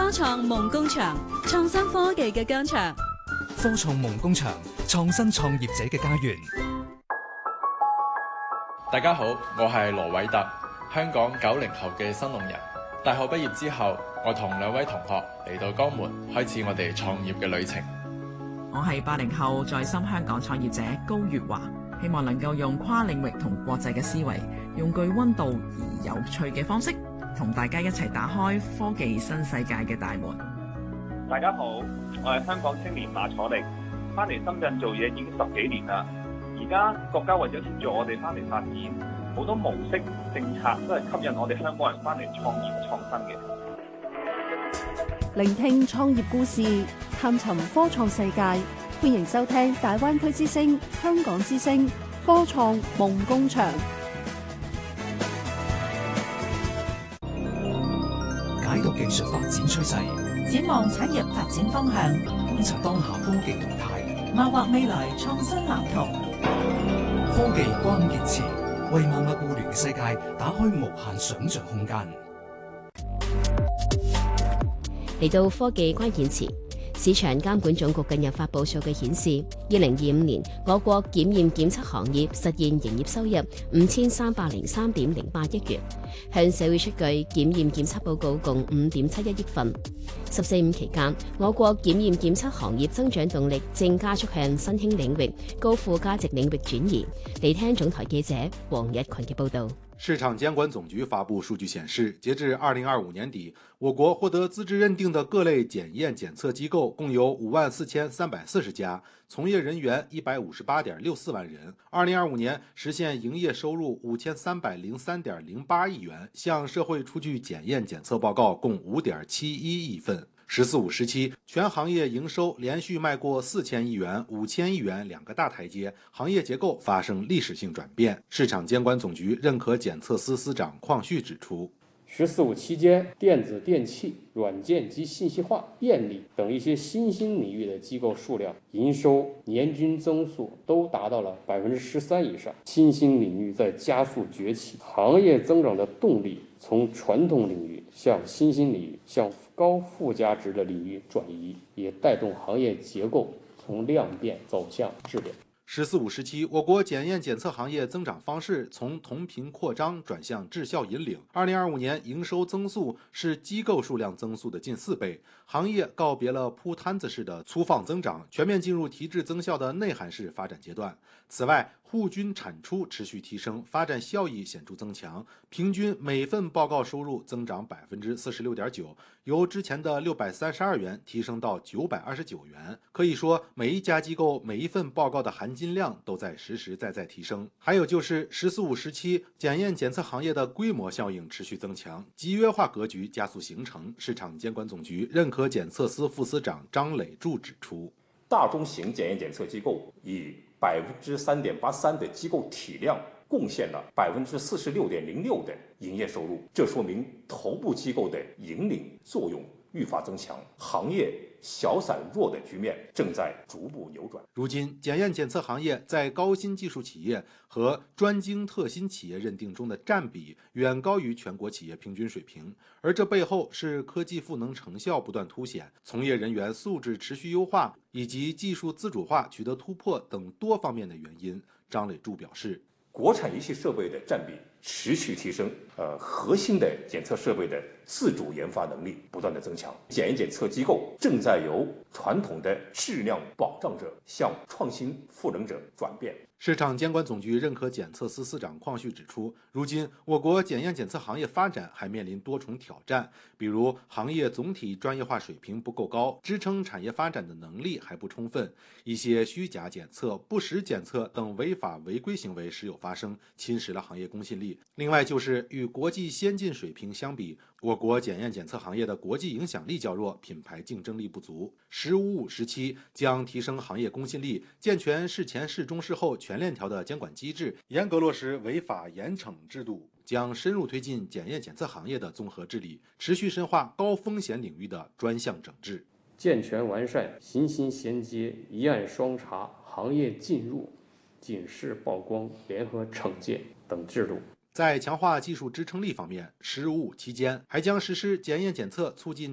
科創夢工場，創新科技嘅疆場。 科創夢工場，創新創業者嘅家園。 大家好，我係羅偉特，香港90後嘅新農人。大學畢業之後，我同2位同學嚟到江門，開始我哋創業嘅旅程。 我係80後在深香港創業者高月華，希望能夠用跨領域同國際嘅思維，用具溫度而有趣嘅方式，同大家一齊打開科技新世界嘅大門。 大家好，我係香港青年馬楚力，翻嚟深圳做嘢已經10幾年啦。而家國家為咗協助我哋翻嚟發展，好多模式政策都係吸引我哋香港人翻嚟創業創新嘅。 聆聽創業故事，探尋科創世界，歡迎收聽大灣區之聲、香港之聲科創夢工場。 解讀技術發展趨勢， 展望產業發展方向， 觀察當下科技動態， 謀劃未來創新藍圖。 科技關鍵詞，為萬物互聯嘅世界打開無限想像空間。 嚟到科技關鍵詞，市場監管總局近日發布數據顯示，2025年我國檢驗檢測行業實現營業收入5303.08億元，向社會出具檢驗檢測報告共5.71億份。14.5期間，我國檢驗檢測行業增長動力正加速向新興領域、高附加值領域轉移。嚟聽總台記者黃日群嘅報導。 市場監管總局發布數據顯示，截至2025年底，我國獲得資質認定的各類檢驗檢測機構共有54340家，從業人員158.64萬人。2025年實現營業收入5303.08億元，向社會出具檢驗檢測報告共5.71億份。“14-5”時期，全行業營收連續邁過4000億元、5000億元兩個大台階，行業結構發生歷史性轉變。市場監管總局認可檢測司司長鄺旭指出 ，“14-5”期間，電子電器、軟件及信息化、電力等一些新興領域的機構數量營收年均增速都達到了13%以上。新興領域在加速崛起，行業增長的動力從傳統領域向新興領域、向高附加值的領域轉移，也帶動行業結構從量變走向質變。 “14-5”時期，我國檢驗檢測行業增長方式從同頻擴張轉向質效引領。2025年營收增速是機構數量增速的近4倍，行業告別了鋪攤子式的粗放增長，全面進入提質增效的內涵式發展階段。此外，戶均產出持續提升，發展效益顯著增強，平均每份報告收入增長46.9%，由之前的632元提升到929元。可以說，每一家機構每一份報告的含金量都在實實在在提升。還有就是“14-5”時期，檢驗檢測行業的規模效應持續增強，集約化格局加速形成。市場監管總局認可檢測司副司長張磊柱指出， 大中型檢驗檢測機構以3.83%的機構體量貢獻了46.06%的營業收入，這說明頭部機構的引領作用愈發增強，行業小散弱的局面正在逐步扭轉。 如今，檢驗檢測行業在高新技術企業和專精特新企業認定中的佔比遠高於全國企業平均水平，而這背後是科技賦能成效不斷凸顯，從業人員素質持續優化以及技術自主化取得突破等多方面的原因。張磊柱表示， 國產儀器設備的佔比持續提升，核心的檢測設備的自主研發能力不斷的增強，檢驗檢測機構正在由傳統的質量保障者向創新賦能者轉變。 市場監管總局認可檢測司司長鄺旭指出，如今我國檢驗檢測行業發展還面臨多重挑戰，比如行業總體專業化水平不夠高，支撐產業發展的能力還不充分，一些虛假檢測、不實檢測等違法違規行為時有發生，侵蝕了行業公信力。另外就是與國際先進水平相比，我國檢驗檢測行業的國際影響力較弱，品牌競爭力不足。“15-5”時期將提升行業公信力，健全事前事中事後全鏈條的監管機制，嚴格落實違法嚴懲制度，將深入推進檢驗檢測行業的綜合治理，持續深化高風險領域的專項整治， 健全完善行刑銜接、一案雙查、行業進入、警示曝光、聯合懲戒等制度。 在強化技術支撐力方面，“15-5”期間還將實施檢驗檢測促進